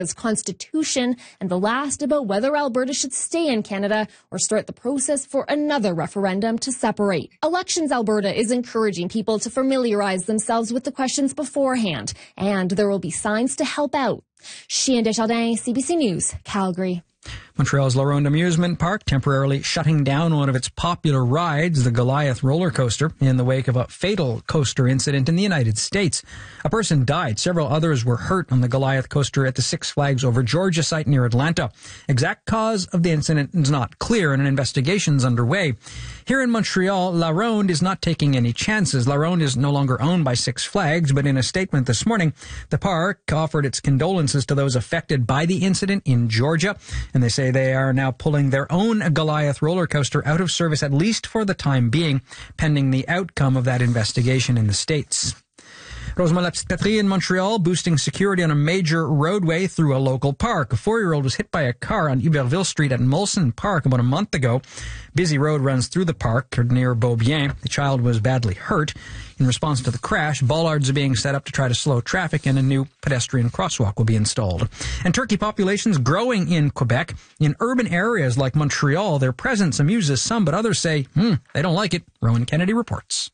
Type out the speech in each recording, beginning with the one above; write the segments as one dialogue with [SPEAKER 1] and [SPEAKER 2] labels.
[SPEAKER 1] Constitution, and the last about whether Alberta should stay in Canada or start the process for another referendum to separate. Elections Alberta is encouraging people to familiarize themselves with the questions beforehand, and there will be signs to help out. Chien Desjardins, CBC News, Calgary.
[SPEAKER 2] Montreal's La Ronde Amusement Park temporarily shutting down one of its popular rides, the Goliath roller coaster, in the wake of a fatal coaster incident in the United States. A person died. Several others were hurt on the Goliath coaster at the Six Flags Over Georgia site near Atlanta. Exact cause of the incident is not clear, and an investigation is underway. Here in Montreal, La Ronde is not taking any chances. La Ronde is no longer owned by Six Flags, but in a statement this morning, the park offered its condolences to those affected by the incident in Georgia, and they say they are now pulling their own Goliath roller coaster out of service, at least for the time being, pending the outcome of that investigation in the States. Rosemont La Petite Patrie in Montreal boosting security on a major roadway through a local park. A 4-year-old was hit by a car on Hubertville Street at Molson Park about a month ago. Busy road runs through the park near Beaubien. The child was badly hurt. In response to the crash, bollards are being set up to try to slow traffic, and a new pedestrian crosswalk will be installed. And turkey populations growing in Quebec. In urban areas like Montreal, their presence amuses some, but others say, they don't like it. Rowan Kennedy reports.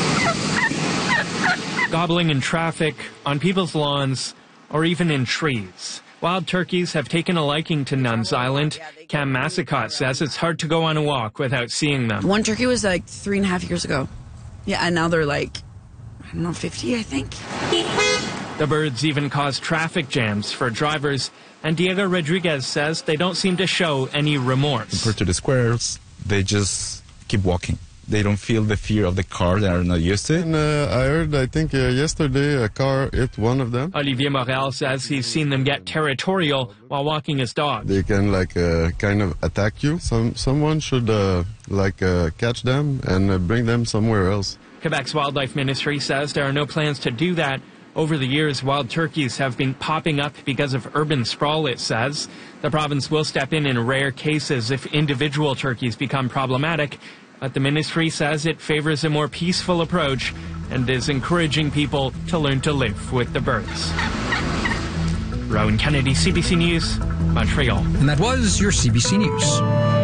[SPEAKER 3] Gobbling in traffic, on people's lawns, or even in trees. Wild turkeys have taken a liking to Nuns Island. Cam Massicott says it's hard to go on a walk without seeing them.
[SPEAKER 4] One turkey was like 3.5 years ago. Yeah, and now they're like, 50, I think.
[SPEAKER 3] The birds even cause traffic jams for drivers, and Diego Rodriguez says they don't seem to show any remorse.
[SPEAKER 5] Compared to the squirrels, they just keep walking. They don't feel the fear of the car. They are not used to it.
[SPEAKER 6] And, I heard, yesterday, a car hit one of them.
[SPEAKER 3] Olivier Morel says he's seen them get territorial while walking his dog.
[SPEAKER 6] They can, kind of attack you. Someone should, catch them and bring them somewhere else.
[SPEAKER 3] Quebec's Wildlife Ministry says there are no plans to do that. Over the years, wild turkeys have been popping up because of urban sprawl, it says. The province will step in rare cases if individual turkeys become problematic. But the ministry says it favors a more peaceful approach and is encouraging people to learn to live with the birds. Rowan Kennedy, CBC News, Montreal.
[SPEAKER 2] And that was your CBC News.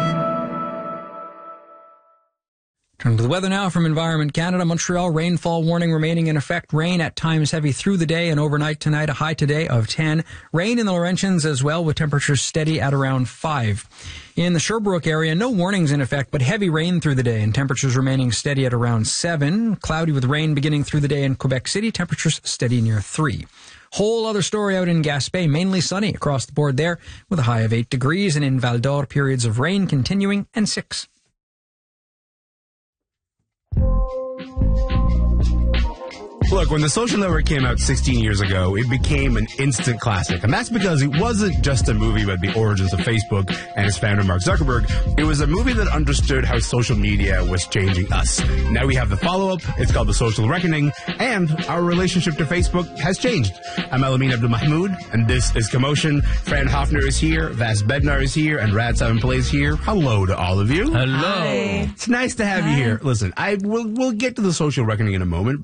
[SPEAKER 2] Turn to the weather now from Environment Canada. Montreal, rainfall warning remaining in effect. Rain at times heavy through the day and overnight tonight. A high today of 10. Rain in the Laurentians as well, with temperatures steady at around 5. In the Sherbrooke area, no warnings in effect, but heavy rain through the day and temperatures remaining steady at around 7. Cloudy with rain beginning through the day in Quebec City. Temperatures steady near 3. Whole other story out in Gaspé, mainly sunny across the board there with a high of 8 degrees, and in Val d'Or, periods of rain continuing and 6.
[SPEAKER 7] Look, when The Social Network came out 16 years ago, it became an instant classic. And that's because it wasn't just a movie about the origins of Facebook and its founder, Mark Zuckerberg. It was a movie that understood how social media was changing us. Now we have the follow-up. It's called The Social Reckoning. And our relationship to Facebook has changed. I'm Alameen Abdul-Mahmoud, and this is Commotion. Fran Hoffner is here, Vas Bednar is here, and Rad Savenpillay is here. Hello to all of you.
[SPEAKER 2] Hello.
[SPEAKER 4] Hi.
[SPEAKER 7] It's nice to have you here. Listen, we'll get to The Social Reckoning in a moment.